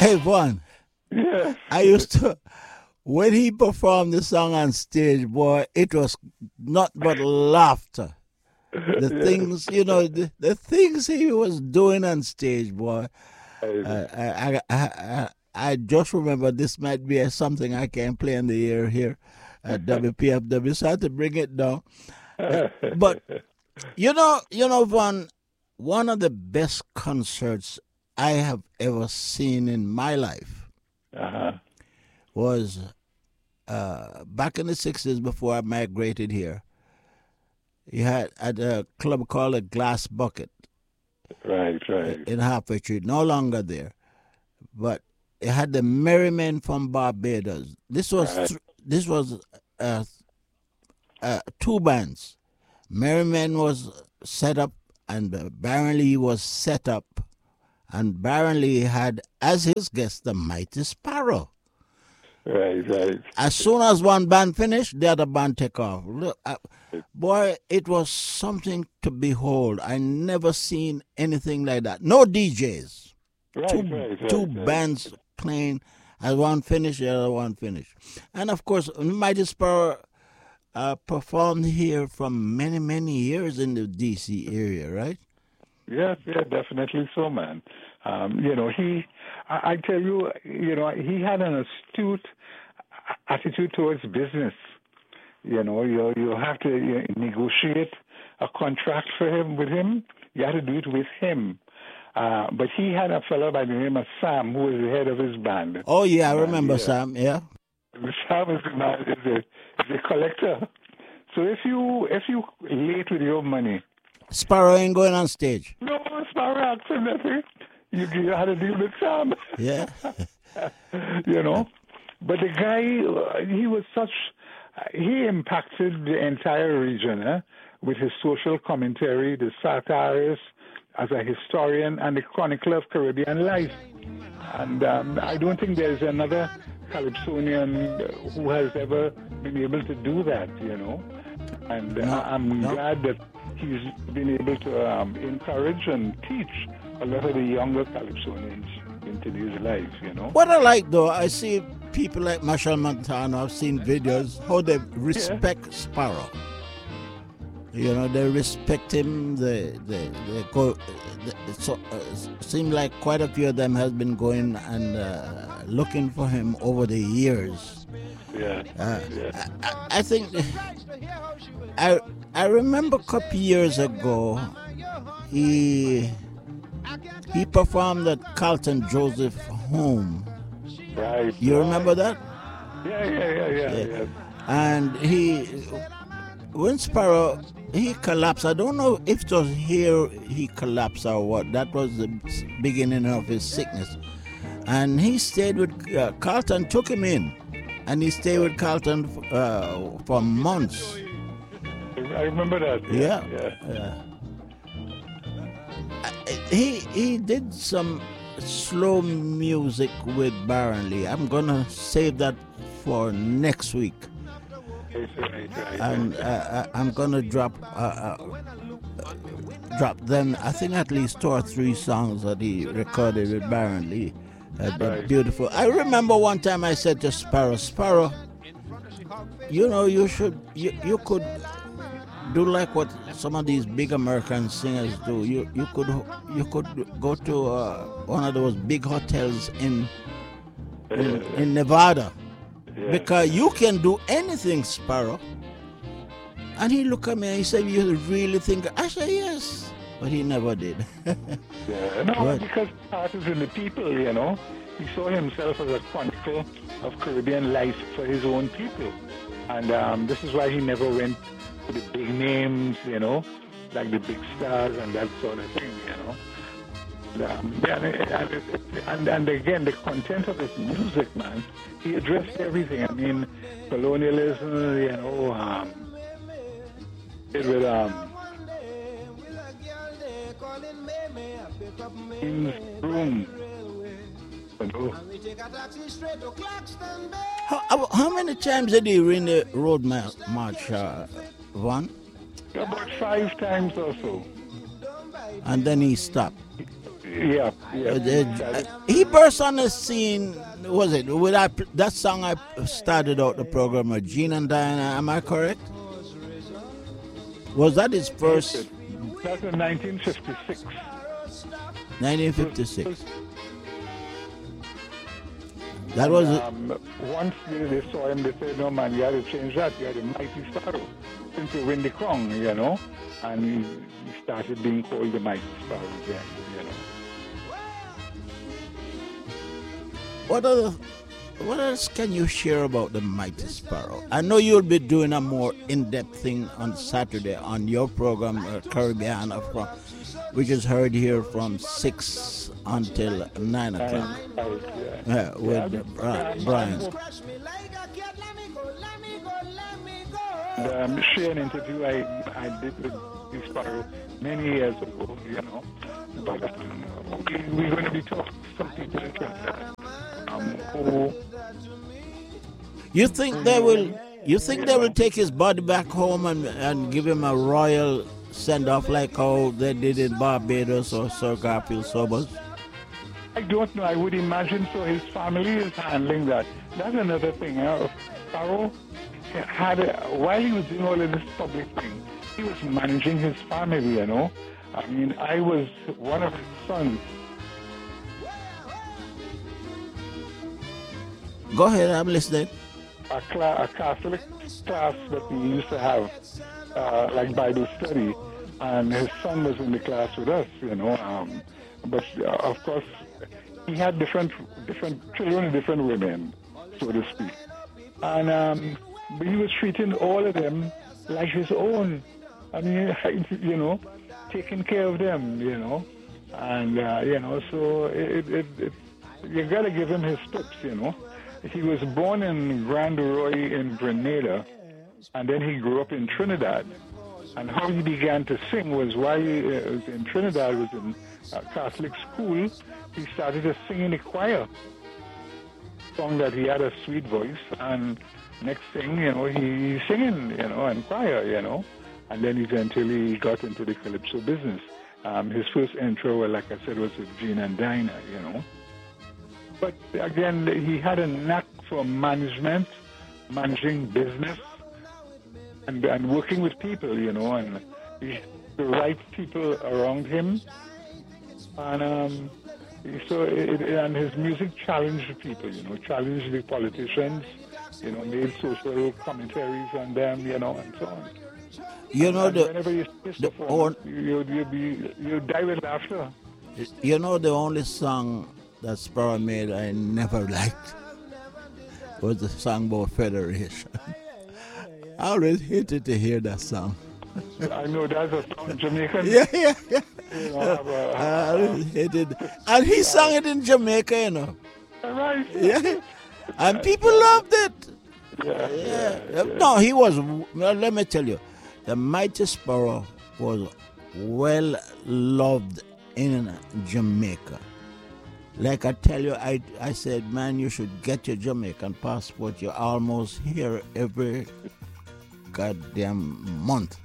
Hey, Vaughn, Yes. I used to, when he performed the song on stage, boy, it was not but laughter. The Yes. things, the things he was doing on stage, boy. I- I just remember this might be something I can play in the air here at WPFW, so I had to bring it down. But one of the best concerts I have ever seen in my life uh-huh. was back in the 60s before I migrated here. You had at a club called a Glass Bucket Right, right. in Halfway Street, no longer there. But it had the Merrymen from Barbados. Right. This was uh, two bands. Merrymen was set up, and Baron Lee was set up, and Baron Lee had as his guest the Mighty Sparrow. Right, right. As soon as one band finished, the other band take off. Look, boy, it was something to behold. I never seen anything like that. No DJs. Right, Two, right, right. two right. bands playing. As one finished, the other one finished. And of course, Mighty Sparrow performed here for many, many years in the D.C. area, right? Yes, yeah, definitely so, man. I tell you, he had an astute attitude towards business. You have to negotiate a contract with him. You have to do it with him. But he had a fellow by the name of Sam who was the head of his band. Oh, yeah, I remember yeah. Sam, yeah. Sam is a collector. So if you late with your money, Sparrow ain't going on stage. no Sparrow accent, nothing. You had to deal with Sam. Yeah. But the guy, he impacted the entire region with his social commentary, the satires, as a historian and a chronicler of Caribbean life. And I don't think there's another Calypsonian who has ever been able to do that, And I'm glad that he's been able to encourage and teach a lot of the younger Calypsonians in today's life, What I like, though, I see people like Marshall Montano, I've seen videos, how they respect Sparrow. They respect him. They go. Seems like quite a few of them has been going and looking for him over the years. Yeah. I think I remember a couple years ago he performed at Carlton Joseph home. Right. You remember that? Yeah. And when Sparrow, he collapsed. I don't know if it was here he collapsed or what. That was the beginning of his sickness. And he stayed with Carlton, took him in. And he stayed with Carlton for months. I remember that. Yeah. He did some slow music with Baron Lee. I'm going to save that for next week. Right. And I'm gonna drop them. I think at least 2 or 3 songs that he recorded with Baron Lee. They're beautiful. I remember one time I said to Sparrow, you could do like what some of these big American singers do. You could go to one of those big hotels in Nevada. Yeah. Because you can do anything, Sparrow. And he looked at me and he said, you really think? I said, yes. But he never did. Because art is in the people, He saw himself as a chronicle of Caribbean life for his own people. And this is why he never went to the big names, like the big stars and that sort of thing, And again, the content of his music, man, he addressed everything. I mean, colonialism, room. How many times did he win the road march, Vaughn? About 5 times or so. And then he stopped. Yeah. He burst on the scene. Was it with that song? I started out the program with Gene and Diana. Am I correct? Was that his first? That's in 1956. 1956. That was once they saw him, they said, "No man, you had to change that. You had a Mighty Sparrow since you win the crown, you know." And he started being called the Mighty Sparrow again, you know. What else can you share about the Mighty Sparrow? I know you'll be doing a more in-depth thing on Saturday on your program, Caribbean, which is heard here from 6 until 9 o'clock. With Brian. Share an interview I did with the Sparrow many years ago, you know. But we're going to be talking to some people in Trinidad who... You think they will take his body back home and give him a royal send-off like how they did in Barbados or Sir Garfield Sobers? I don't know. I would imagine so. His family is handling that. That's another thing. Sparrow while he was doing all of this public thing, he was managing his family, you know. I mean, I was one of his sons. Go ahead, I'm listening. A Catholic class that we used to have, like Bible study, and his son was in the class with us, you know. But of course, he had different children and different women, so to speak. And but he was treating all of them like his own. I mean, you know, taking care of them, you know. And, you know, so you got to give him his tips, you know. He was born in Grand Roy in Grenada, and then he grew up in Trinidad. And how he began to sing was while he was in Trinidad, was in a Catholic school, he started to sing in the choir. Song that he had a sweet voice, and next thing, you know, he's singing, you know, and choir, you know. And then eventually he got into the calypso business. His first intro, well, like I said, was with Gene and Dinah, you know. But again, he had a knack for management, managing business, and working with people, you know, and the right people around him. And and his music challenged people, you know, challenged the politicians, you know, made social commentaries on them, you know, and so on. You know, whenever you perform, you die with laughter. You know, the only song that Sparrow made I never liked was the song about Federation. I always hated to hear that song. I know that's a song, Jamaican. Yeah. You know, I always hated, and he sang it in Jamaica, you know. Right. Yeah, and people loved it. Yeah. No, he was. Well, let me tell you, the Mighty Sparrow was well loved in Jamaica. Like I tell you, I said, man, you should get your Jamaican passport. You're almost here every goddamn month.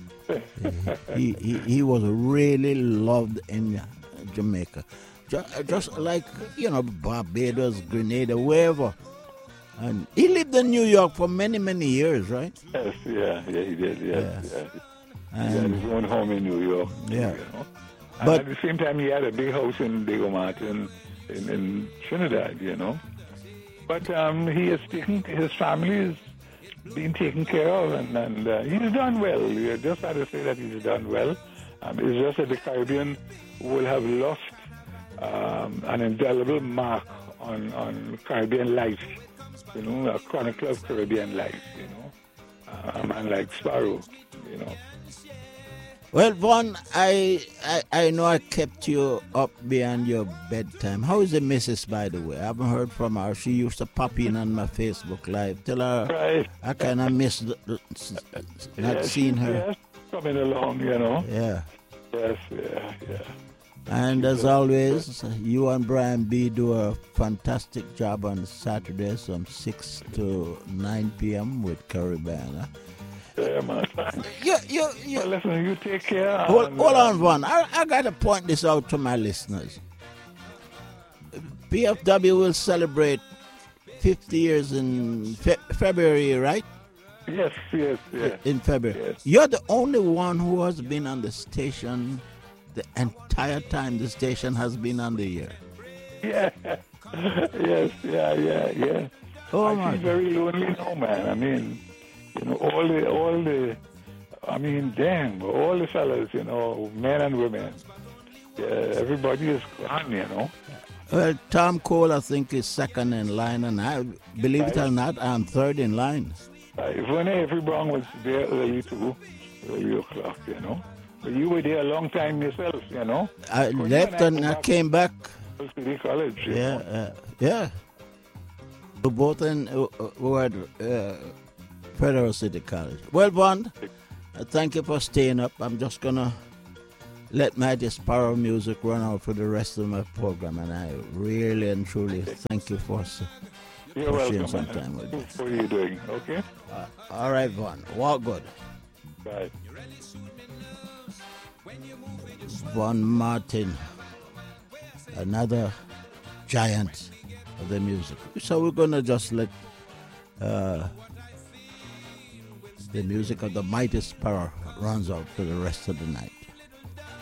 He was really loved in Jamaica. Just like, you know, Barbados, Grenada, wherever. And he lived in New York for many, many years, right? Yes, yeah, he did, yeah. And he had his own home in New York. Yeah. You know? But at the same time, he had a big house in Diego Martin in Trinidad, you know. But he is his family is being taken care of, and he's done well. You just had to say that he's done well. It's just that the Caribbean will have lost an indelible mark on Caribbean life, you know, a chronicle of Caribbean life, you know. A man like Sparrow, you know. Well, Vaughn, I know I kept you up beyond your bedtime. How is the missus, by the way? I haven't heard from her. She used to pop in on my Facebook Live. Tell her right. I kind of miss not seeing her. Yes, coming along, you know. Yeah. Yes, yeah. And as always, you and Brian B. do a fantastic job on Saturdays from 6 to 9 p.m. with Caribbean. Yeah, man. You. Well, listen, you take care. Hold on, Vaughn. I got to point this out to my listeners. PFW will celebrate 50 years in February, right? Yes. In February. Yes. You're the only one who has been on the station the entire time the station has been on the air. Yeah. Yes. Yeah. Oh, I feel very lonely now, man. I mean, all the fellas, men and women. Yeah, everybody is gone, Well, Tom Cole, I think, is second in line, and I believe it or not, I'm third in line. Every Brown was there early too, early o'clock, But you were there a long time yourself, I left and I came back. City College. Yeah. We both were at Federal City College. Well, Bond, thank you for staying up. I'm just going to let Mighty Sparrow music run out for the rest of my program, and I really and truly thank you for sharing some time with me. What are you doing? Okay? All right, Vaughn. Walk good. Bye. Vaughn Martin, another giant of the music. So we're going to just let the music of the Mighty Sparrow runs out for the rest of the night.